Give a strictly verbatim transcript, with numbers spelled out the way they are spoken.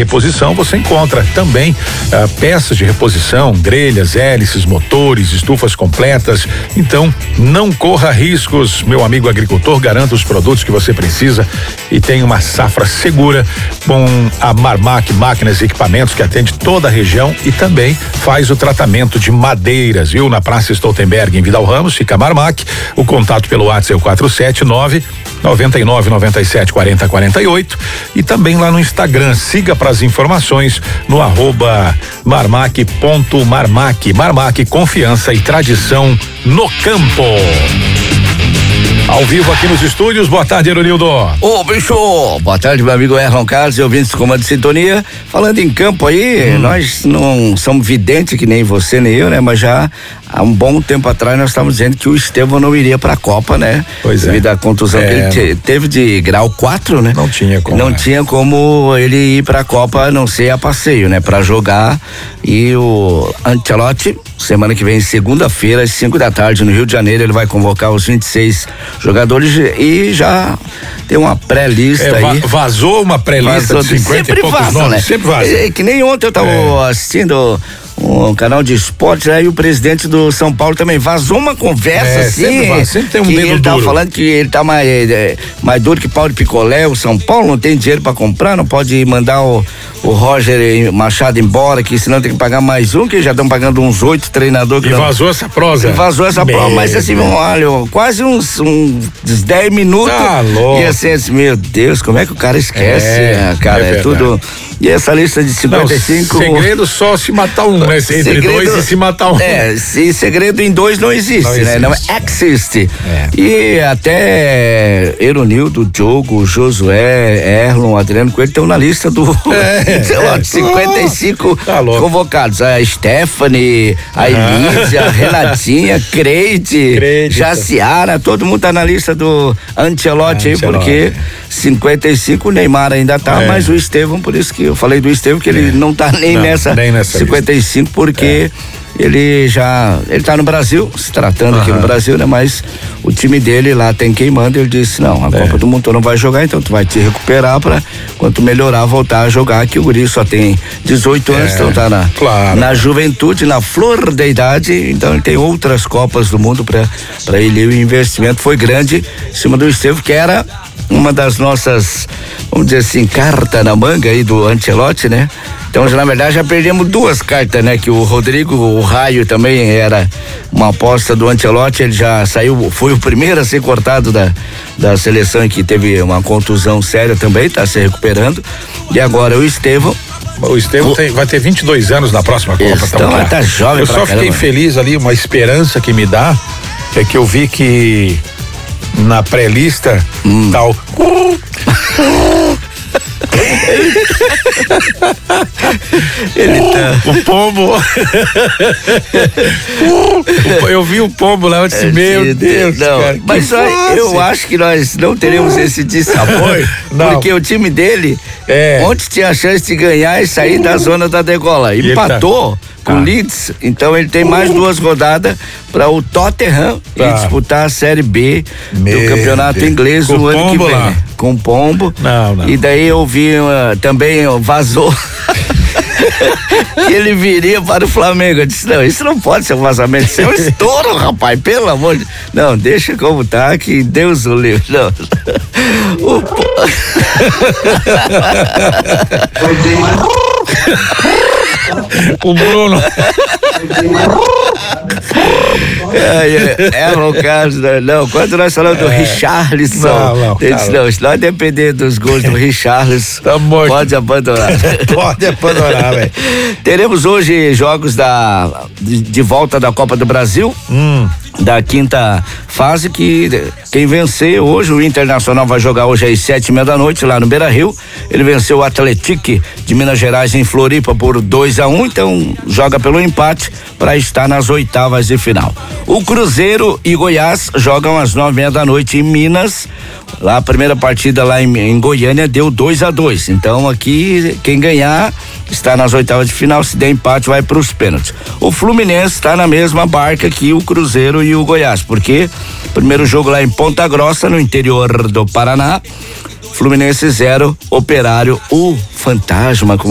Reposição, você encontra também uh, peças de reposição, grelhas, hélices, motores, estufas completas. Então, não corra riscos, meu amigo agricultor, garanta os produtos que você precisa e tem uma safra segura com a Marmac Máquinas e Equipamentos, que atende toda a região e também faz o tratamento de madeiras, viu? Na Praça Stoltenberg, em Vidal Ramos, fica a Marmac. O contato pelo WhatsApp é o quatro sete nove, nove nove nove sete, quatro zero quatro oito e também lá no Instagram. Siga para as informações no arroba marmac.marmac. Marmac, confiança e tradição no campo. Ao vivo aqui nos estúdios, boa tarde, Eronildo. Ô, bicho, boa tarde, meu amigo Erlon Carlos e ouvintes do Comando de Sintonia. Falando em campo aí, hum. nós não somos videntes que nem você nem eu, né? Mas já há um bom tempo atrás nós estávamos dizendo que o Estevão não iria pra Copa, né? Pois é. Devido à contusão é. que ele te, teve de grau quatro, né? Não tinha como. Não né? tinha como ele ir pra Copa, a não ser a passeio, né? Pra jogar. E o Ancelotti, semana que vem, segunda-feira, às cinco da tarde, no Rio de Janeiro, ele vai convocar os vinte e seis jogadores e já tem uma pré-lista é, aí. Vazou uma pré-lista de cinquenta e poucos vaza, nomes, né? sempre vaza. É, que nem ontem eu tava é. assistindo um canal de esporte aí, o presidente do São Paulo também vazou uma conversa é, assim, sempre, vai, sempre tem um que dedo ele tava duro. falando que ele tá mais, é, mais duro que pau de picolé, o São Paulo não tem dinheiro pra comprar, não pode mandar o, o Roger Machado embora, que senão tem que pagar mais um, que já estão pagando uns oito treinadores. E vazou essa prosa. E vazou essa Meu prosa, mas assim, olha, quase uns, uns dez minutos. Tá louco. E assim, assim, meu Deus, como é que o cara esquece, é, cara, é, é tudo. E essa lista de cinquenta e cinco. Não, segredo só se matar um, né? Entre segredo, dois e se matar um. É, se segredo em dois não existe, não né? Existe. Não existe. É. E até Eronildo, Diogo, Josué, Erlon, Adriano Coelho estão na lista do é, é. cinquenta e cinco tá convocados. A Stephanie, a Elísia, a Renatinha, Creide, Jaciara, todo mundo tá na lista do Ancelotti aí, porque cinquenta e cinco o Neymar ainda tá, é. mas o Estevão, por isso que eu falei do Estevão, que ele é. não tá nem não, nessa, nem nessa cinquenta e cinco, lista. Porque é. ele já, ele tá no Brasil, se tratando uhum. aqui no Brasil, né, mas o time dele lá tem quem manda, ele disse, não, a é. Copa do Mundo tu não vai jogar, então tu vai te recuperar pra, quando tu melhorar, voltar a jogar, que o guri só tem dezoito anos, é. então tá na, claro. na juventude, na flor da idade, então ele tem outras Copas do Mundo pra, pra ele, o investimento foi grande em cima do Estevão, que era uma das nossas, vamos dizer assim, carta na manga aí do Ancelotti, né? Então, já, na verdade, já perdemos duas cartas, né? Que o Rodrigo, o Raio também era uma aposta do Ancelotti, ele já saiu, foi o primeiro a ser cortado da, da seleção, que teve uma contusão séria também, tá se recuperando. E agora o Estevão. O Estevão tem, vai ter vinte e dois anos na próxima Copa. Então, tá, tá jovem. Eu pra só caramba. Fiquei feliz ali, uma esperança que me dá, é que eu vi que na pré-lista hum. tal. Ele tá. O pombo. Eu vi o pombo lá, eu disse, é, meu sim, Deus, não, cara, mas só, eu acho que nós não teremos esse dissabor, porque o time dele é. ontem tinha a chance de ganhar e sair da zona da degola. Empatou. Tá. Com o ah. Leeds, então ele tem mais duas rodadas para o Tottenham tá. e disputar a Série B Meu do campeonato Deus. inglês no ano que vem. Lá. Com pombo. Não, não. E daí eu vi uh, também uh, vazou que ele viria para o Flamengo. Eu disse, não, isso não pode ser um vazamento, isso é um estouro, rapaz, pelo amor de Deus. Não, deixa como tá, que Deus o livre. Não. O O Bruno. É, é, é o caso, não. Quando nós falamos é. do Richarlison, não, não, eu disse, não, se nós depender dos gols do Richarlison, tá pode abandonar. Pode abandonar, velho. Teremos hoje jogos da, de, de volta da Copa do Brasil. Hum. Da quinta fase, que quem vencer hoje, o Internacional vai jogar hoje às sete e meia da noite lá no Beira-Rio. Ele venceu o Atlético de Minas Gerais em Floripa por dois a um, então joga pelo empate para estar nas oitavas de final. O Cruzeiro e Goiás jogam às nove e meia da noite em Minas. Lá a primeira partida lá em, em Goiânia deu dois a dois. Então aqui quem ganhar está nas oitavas de final, se der empate vai para os pênaltis. O Fluminense está na mesma barca que o Cruzeiro e o Goiás, porque primeiro jogo lá em Ponta Grossa, no interior do Paraná, Fluminense zero, Operário, o fantasma,